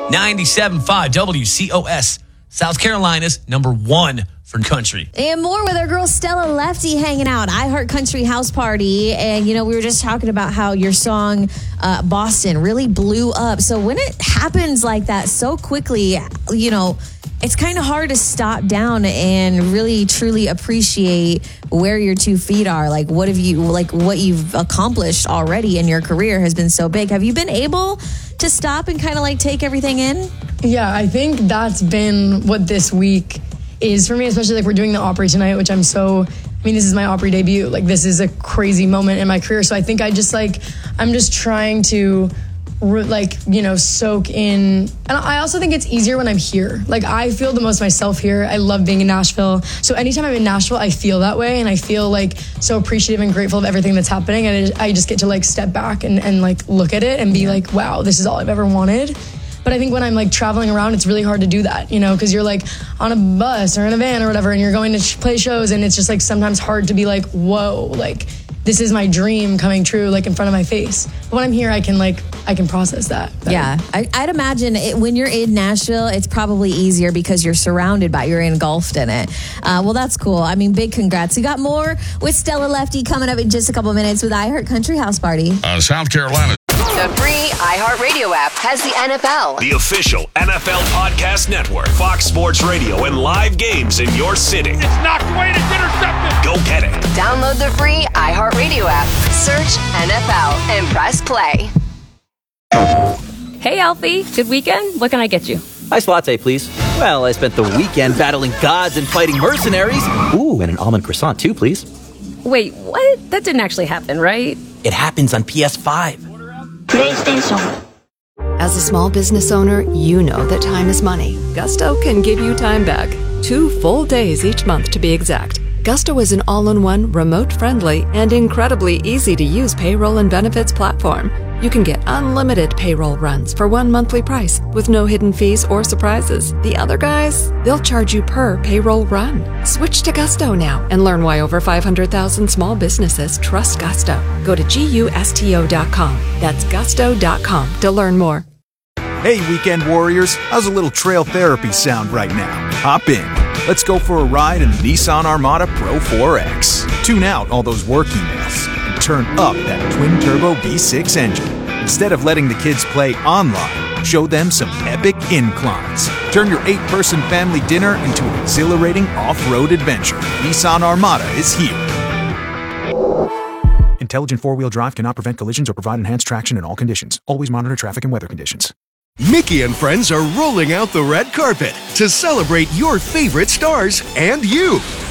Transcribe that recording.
97.5 WCOS, South Carolina's #1 for country. And more with our girl Stella Lefty hanging out. iHeart Country House Party. And, we were just talking about how your song, Boston, really blew up. So when it happens like that so quickly, it's kind of hard to stop down and really truly appreciate where your 2 feet are. Like, what you've accomplished already in your career has been so big. Have you been able to stop and kind of take everything in? Yeah, I think that's been what this week is for me, especially we're doing the Opry tonight, which this is my Opry debut. This is a crazy moment in my career. So I think I'm just trying to soak in. And I also think it's easier when I'm here. I feel the most myself here. I love being in Nashville. So anytime I'm in Nashville, I feel that way. And I feel so appreciative and grateful of everything that's happening. And I just get to step back and look at it and be wow, this is all I've ever wanted. But I think when I'm traveling around, it's really hard to do that, because you're on a bus or in a van or whatever, and you're going to play shows, and it's just sometimes hard to be whoa, this is my dream coming true, in front of my face. But when I'm here, I can process that better. Yeah, I'd imagine when you're in Nashville, it's probably easier because you're you're engulfed in it. Well, that's cool. Big congrats. We got more with Stella Lefty coming up in just a couple minutes with iHeart Country House Party. South Carolina. The free iHeartRadio app has the NFL, the official NFL podcast network, Fox Sports Radio, and live games in your city. It's knocked away and it's intercepted. Go get it. Download the free iHeartRadio app, search NFL, and press play. Hey, Alfie. Good weekend? What can I get you? Iced latte, please. Well, I spent the weekend battling gods and fighting mercenaries. Ooh, and an almond croissant, too, please. Wait, what? That didn't actually happen, right? It happens on PS5. PlayStation. As a small business owner, you know that time is money. Gusto can give you time back. 2 full days each month, to be exact. Gusto is an all-in-one, remote-friendly, and incredibly easy-to-use payroll and benefits platform. You can get unlimited payroll runs for 1 monthly price with no hidden fees or surprises. The other guys, they'll charge you per payroll run. Switch to Gusto now and learn why over 500,000 small businesses trust Gusto. Go to GUSTO.com. That's gusto.com to learn more. Hey, weekend warriors, how's a little trail therapy sound right now? Hop in. Let's go for a ride in the Nissan Armada Pro 4X. Tune out all those work emails and turn up that twin-turbo V6 engine. Instead of letting the kids play online, show them some epic inclines. Turn your 8-person family dinner into an exhilarating off-road adventure. Nissan Armada is here. Intelligent four-wheel drive cannot prevent collisions or provide enhanced traction in all conditions. Always monitor traffic and weather conditions. Mickey and friends are rolling out the red carpet to celebrate your favorite stars and you.